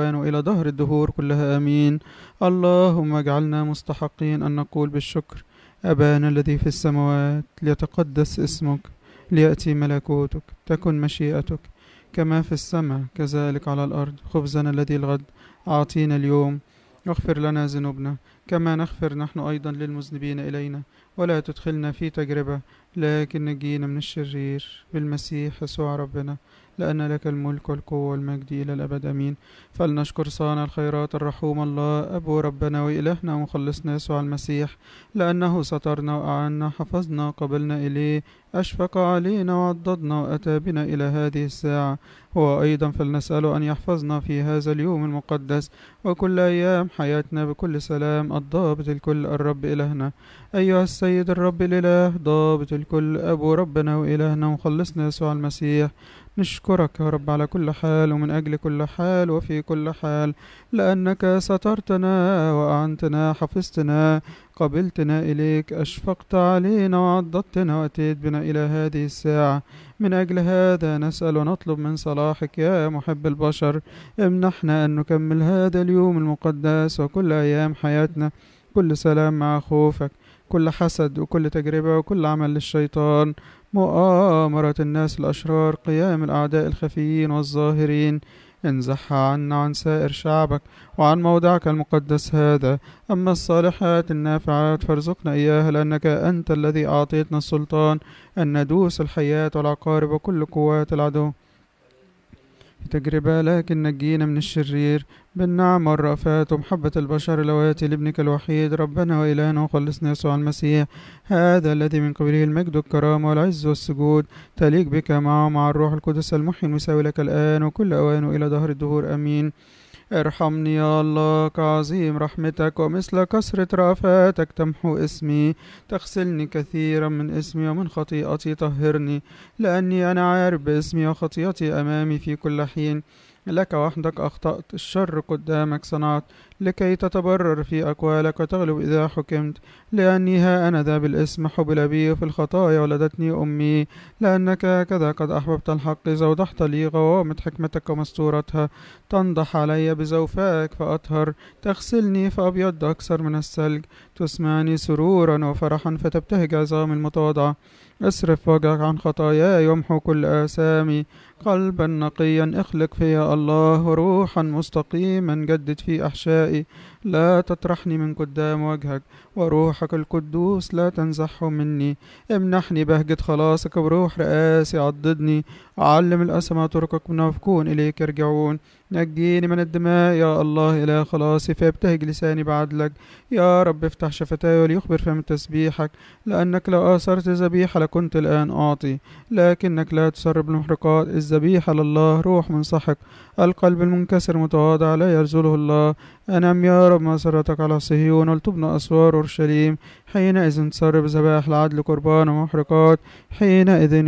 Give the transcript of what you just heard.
الأوان وإلى دهر الدهور كلها آمين. اللهم اجعلنا مستحقين أن نقول بالشكر: أبانا الذي في السماوات، ليتقدس اسمك، ليأتي ملكوتك، تكن مشيئتك كما في السماء كذلك على الأرض. خبزنا الذي الغد أعطينا اليوم، واغفر لنا ذنوبنا كما نغفر نحن أيضا للمذنبين إلينا، ولا تدخلنا في تجربة لكن نجينا من الشرير، بالمسيح يسوع ربنا، لأن لك الملك والقوة والمجد إلى الأبد آمين. فلنشكر صانع الخيرات الرحوم الله أبو ربنا وإلهنا ومخلصنا يسوع المسيح، لأنه سترنا وأعنا، حفظنا قبلنا إليه، أشفق علينا وعضدنا وأتى بنا إلى هذه الساعة. هو أيضا فلنسأله أن يحفظنا في هذا اليوم المقدس وكل أيام حياتنا بكل سلام، الضابط الكل الرب إلهنا. أيها السيد الرب الإله ضابط الكل، أبو ربنا وإلهنا ومخلصنا يسوع المسيح، نشكرك يا رب على كل حال ومن أجل كل حال وفي كل حال، لأنك سترتنا وأعنتنا، حفظتنا، قبلتنا إليك، أشفقت علينا وعضدتنا وأتيت بنا إلى هذه الساعة. من أجل هذا نسأل ونطلب من صلاحك يا محب البشر، امنحنا أن نكمل هذا اليوم المقدس وكل أيام حياتنا كل سلام مع خوفك، كل حسد وكل تجربة وكل عمل للشيطان، مؤامرة الناس الأشرار، قيام الأعداء الخفيين والظاهرين، انزحها عنا عن سائر شعبك وعن موضعك المقدس هذا. أما الصالحات النافعات فارزقنا إياها، لأنك أنت الذي أعطيتنا السلطان أن ندوس الحياة والعقارب وكل قوات العدو في تجربة، لكن نجينا من الشرير بالنعم والرأفات ومحبة البشر الأواتي لابنك الوحيد ربنا وإلهنا وخلصنا يسوع المسيح، هذا الذي من قبله المجد والكرامة والعز والسجود، تليق بك معه مع الروح القدس المحيي المساوي لك الآن وكل أوان وإلى دهر الدهور آمين. ارحمني يا الله كعظيم رحمتك، ومثل كثرة رأفاتك تمحو اسمي، تغسلني كثيرا من اسمي ومن خطيئتي طهرني، لأني أنا عارف باسمي وخطيئتي أمامي في كل حين. لك وحدك أخطأت، الشر قدامك صنعت، لكي تتبرر في أقوالك وتغلب إذا حكمت. لأني ها أنا ذا بالاسم حبل بي، في الخطايا ولدتني أمي. لأنك هكذا قد أحببت الحق، زودحت لي غوامض حكمتك ومستورتها. تنضح علي بزوفائك فأطهر، تغسلني فأبيض أكثر من الثلج. تسمعني سرورا وفرحا فتبتهج عظام المتواضعة. اصرف وجهك عن خطاياي وامحو كل آثامي. قلبا نقيا اخلق فيا الله، روحا مستقيما جدد في أحشائي. لا تطرحني من قدام وجهك، وروحك القدوس لا تنزحه مني. امنحني بهجة خلاصك بروح رئاسي، عضدني، علم الأسمى طرقك من وفكون إليك يرجعون. نجيني من الدماء يا الله إله خلاصي، فيبتهج لساني بعدلك. يا رب افتح شفتاي وليخبر فم تسبيحك، لأنك لو آثرت ذبيحة لكنت الآن أعطي، لكنك لا تسرب المحرقات. الذبيحة لله روح منسحق، القلب المنكسر متواضع لا يرزله الله. أنعم يا رب مسرتك على صهيون، ولتبنى أسوار أورشليم. حينئذ تسرب ذبائح العدل قربان ومحرقات، حينئذ